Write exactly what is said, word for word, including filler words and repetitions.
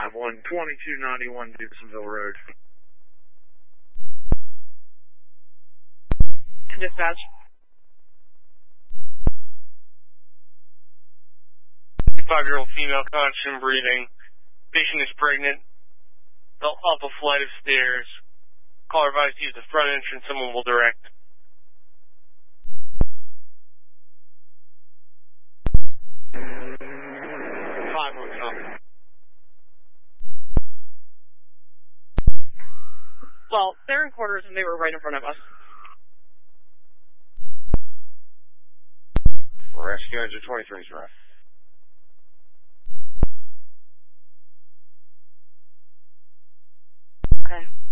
five one, twenty-two ninety-one Gibsonville Road. Dispatch. Five-year-old female, constant breathing. Patient is pregnant. Fell off a flight of stairs. Caller advised to use the front entrance. Someone will direct. five one, copy. Well, they're in quarters and they were right in front of us. Rescue engine twenty-three is right. Okay.